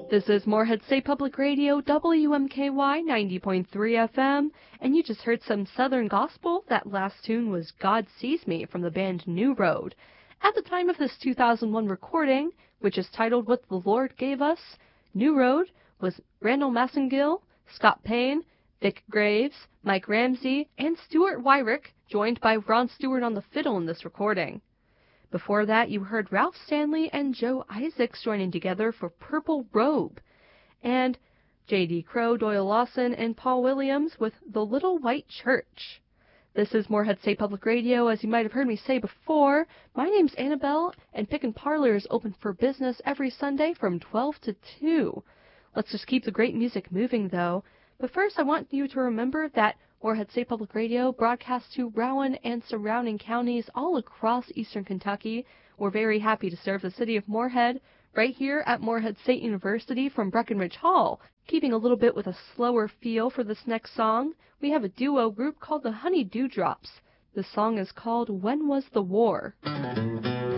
This is Morehead State Public Radio, WMKY 90.3 FM, and you just heard some Southern gospel. That last tune was God Sees Me from the band New Road. At the time of this 2001 recording, which is titled What the Lord Gave Us, New Road was Randall Massengill, Scott Payne, Vic Graves, Mike Ramsey, and Stuart Wyrick, joined by Ron Stewart on the fiddle in this recording. Before that, you heard Ralph Stanley and Joe Isaacs joining together for Purple Robe, and J.D. Crowe, Doyle Lawson, and Paul Williams with The Little White Church. This is Morehead State Public Radio. As you might have heard me say before, my name's Annabelle, and Pickin' Parlor is open for business every Sunday from 12 to 2. Let's just keep the great music moving, though. But first, I want you to remember that Morehead State Public Radio broadcasts to Rowan and surrounding counties all across eastern Kentucky. We're very happy to serve the city of Morehead right here at Morehead State University from Breckenridge Hall. Keeping a little bit with a slower feel for this next song, we have a duo group called the Honey Dewdrops. The song is called When Was the War?